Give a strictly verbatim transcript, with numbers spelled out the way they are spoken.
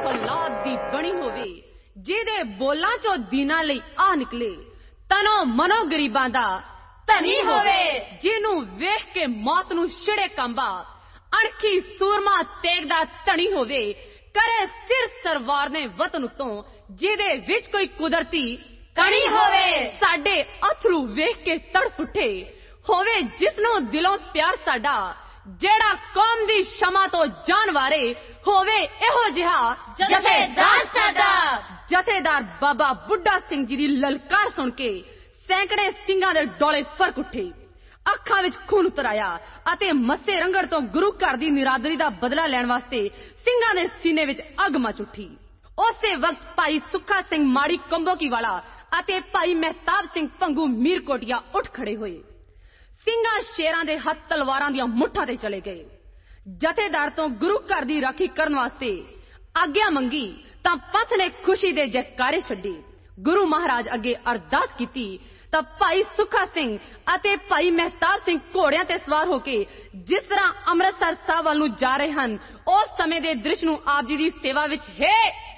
फौलाद दी बनी होवे जिहदे बोलां चों दीनां लई आ निकले तनो मनो गरीबां दा धनी होवे जिहनूं वेख के मौत नूं छिड़े कंबा अणखी सूरमा तेग दा धनी होवे करे सिर सरवार ने वतन उतों जिहदे विच कोई कुदरती कणी होवे साडे अथरू वेख के तड़फ उठे होवे जिसनों दिलों प्यार साडा जेड़ा कौम दी क्षमा तो जान वारे होवे इहो जिहा जथेदार साडा जथेदार बाबा बुड्ढा सिंह जी दी ललकार सुन के सैकड़े ਸਿੰਘਾਂ ਦੇ ਡੋਲੇ ਫਰਕ ਉੱਠੇ ਅੱਖਾਂ ਵਿੱਚ ਖੂਨ ਉਤਰ ਆਇਆ ਅਤੇ ਮੱਸੇ ਰੰਗੜ ਤੋਂ ਗੁਰੂ ਘਰ ਦੀ ਨਿਰਾਦਰੀ ਦਾ ਬਦਲਾ ਲੈਣ ਵਾਸਤੇ ਸਿੰਘਾਂ ਦੇ ਸੀਨੇ ਵਿੱਚ ਅੱਗ ਮਚ ਉੱਠੀ ਉਸੇ ਵਕਤ ਭਾਈ ਸੁੱਖਾ ਸਿੰਘ ਮਾੜੀ ਕੰਬੋਕੀ ਵਾਲਾ ਅਤੇ ਭਾਈ ਮਹਿਤਾਬ ਸਿੰਘ ਭੰਗੂ ਮੀਰਕੋਟਿਆ ਉੱਠ ਖੜੇ ਹੋਏ ਸਿੰਘਾਂ ਸ਼ੇਰਾਂ ਦੇ ਹੱਥ ਤਲਵਾਰਾਂ ਦੀਆਂ ਮੁੱਠਾਂ ਤੇ ਚਲੇ ਗਏ ਜਥੇਦਾਰ ਤੋਂ ਗੁਰੂ ਘਰ ਦੀ ਰਾਖੀ ਕਰਨ ਵਾਸਤੇ ਆਗਿਆ ਮੰਗੀ ਤਾਂ ਪੰਥ ਨੇ ਖੁਸ਼ੀ ਦੇ ਜੈਕਾਰੇ ਛੱਡੇ ਗੁਰੂ ਮਹਾਰਾਜ ਅੱਗੇ ਅਰਦਾਸ ਕੀਤੀ ਤਾਂ ਭਾਈ ਸੁੱਖਾ ਸਿੰਘ ਅਤੇ ਭਾਈ ਮਹਿਤਾਬ ਸਿੰਘ ਘੋੜਿਆਂ ਤੇ ਸਵਾਰ ਹੋ ਕੇ ਜਿਸ ਤਰ੍ਹਾਂ ਅੰਮ੍ਰਿਤਸਰ ਸਾਹਿਬ ਵੱਲ ਨੂੰ ਜਾ ਰਹੇ ਹਨ ਉਸ ਸਮੇਂ ਦੇ ਦ੍ਰਿਸ਼ ਨੂੰ ਆਪ ਜੀ ਦੀ ਸੇਵਾ ਵਿੱਚ ਹੈ